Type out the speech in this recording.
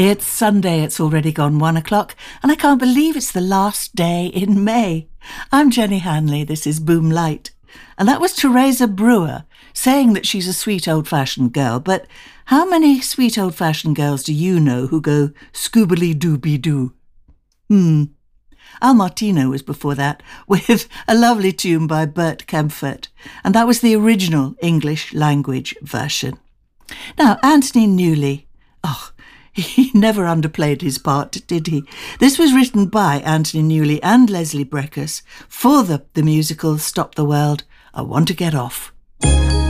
It's Sunday, it's already gone 1 o'clock, and I can't believe it's the last day in May. I'm Jenny Hanley, this is Boom Light. And that was Teresa Brewer saying that she's a sweet old-fashioned girl, but how many sweet old-fashioned girls do you know who go scoobily-dooby-doo? Al Martino was before that, with a lovely tune by Bert Kaempfert, and that was the original English language version. Now, Anthony Newley, he never underplayed his part, did he? This was written by Anthony Newley and Leslie Breckus for the musical Stop the World, I Want to Get Off.